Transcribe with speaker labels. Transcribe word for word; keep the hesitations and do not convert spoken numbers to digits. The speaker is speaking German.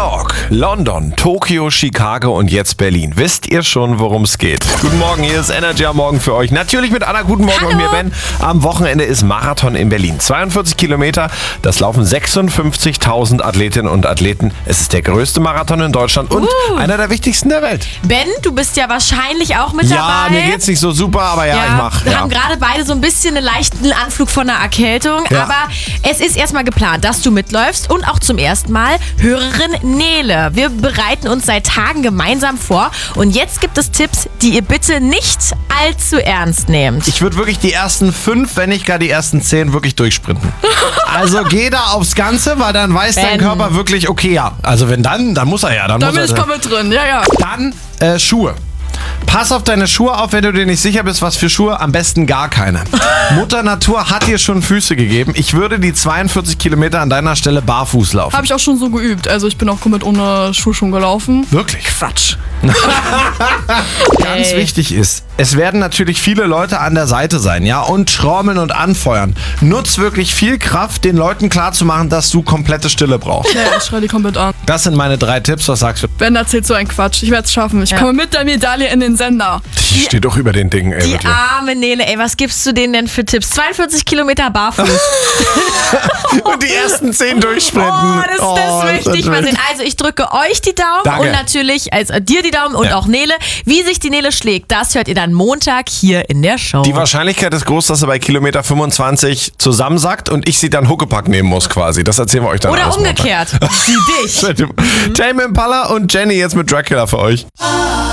Speaker 1: York, London, Tokio, Chicago und jetzt Berlin. Wisst ihr schon, worum es geht? Guten Morgen, hier ist Energy am Morgen für euch. Natürlich mit Anna, guten Morgen.
Speaker 2: Hallo.
Speaker 1: Und mir Ben. Am Wochenende ist Marathon in Berlin. zweiundvierzig Kilometer, das laufen sechsundfünfzigtausend Athletinnen und Athleten. Es ist der größte Marathon in Deutschland und
Speaker 2: Uh.
Speaker 1: einer der wichtigsten der Welt.
Speaker 2: Ben, du bist ja wahrscheinlich auch mit
Speaker 1: Ja,
Speaker 2: dabei.
Speaker 1: mir geht's nicht so super, aber ja, ich mach.
Speaker 2: Wir
Speaker 1: Ja.
Speaker 2: haben gerade beide so ein bisschen einen leichten Anflug von einer Erkältung.
Speaker 1: Ja.
Speaker 2: Aber es ist erstmal geplant, dass du mitläufst und auch zum ersten Mal Hörerin Nele. Wir bereiten uns seit Tagen gemeinsam vor und jetzt gibt es Tipps, die ihr bitte nicht allzu ernst nehmt.
Speaker 1: Ich würde wirklich die ersten fünf, wenn nicht gar die ersten zehn, wirklich durchsprinten. Also geh da aufs Ganze, weil dann weiß dein
Speaker 2: Ben.
Speaker 1: Körper wirklich, okay, ja. Also wenn dann, dann muss er ja. Dann
Speaker 3: Da
Speaker 1: muss
Speaker 3: bin
Speaker 1: er,
Speaker 3: ich komplett drin, ja, ja.
Speaker 1: Dann äh, Schuhe. Pass auf deine Schuhe auf, wenn du dir nicht sicher bist, was für Schuhe. Am besten gar keine. Mutter Natur hat dir schon Füße gegeben. Ich würde die zweiundvierzig Kilometer an deiner Stelle barfuß laufen.
Speaker 3: Habe ich auch schon so geübt. Also ich bin auch komplett ohne Schuhe schon gelaufen.
Speaker 1: Wirklich?
Speaker 3: Quatsch.
Speaker 1: Ganz
Speaker 2: Ey.
Speaker 1: wichtig ist, es werden natürlich viele Leute an der Seite sein, ja, und schrauben und anfeuern. Nutz wirklich viel Kraft, den Leuten klarzumachen, dass du komplette Stille brauchst.
Speaker 3: Ja, ich schreie die komplett an.
Speaker 1: Das sind meine drei Tipps. Was sagst du?
Speaker 3: Ben erzählt so einen Quatsch. Ich werde es schaffen. Ich
Speaker 2: Ja.
Speaker 3: komme mit der Medaille in den Sender.
Speaker 1: Ich stehe doch über den Dingen, ey,
Speaker 2: Die
Speaker 1: wirklich.
Speaker 2: arme Nele, ey, was gibst du denen denn für Tipps? zweiundvierzig Kilometer barfuß.
Speaker 1: Und die ersten zehn durchsprinten.
Speaker 2: Oh, das,
Speaker 1: Oh,
Speaker 2: das möchte
Speaker 1: ist
Speaker 2: ich mal
Speaker 1: schön.
Speaker 2: sehen. Also ich drücke euch die Daumen
Speaker 1: Danke.
Speaker 2: und natürlich also dir die Daumen und
Speaker 1: Ja.
Speaker 2: auch Nele. Wie sich die Nele schlägt, das hört ihr dann Montag hier in der Show.
Speaker 1: Die Wahrscheinlichkeit ist groß, dass er bei Kilometer fünfundzwanzig zusammensackt und ich sie dann Huckepack nehmen muss quasi. Das erzählen wir euch dann
Speaker 2: Oder
Speaker 1: alles Montag.
Speaker 2: umgekehrt. Wie dich.
Speaker 1: Tame Impala und Jenny jetzt mit Dracula für euch.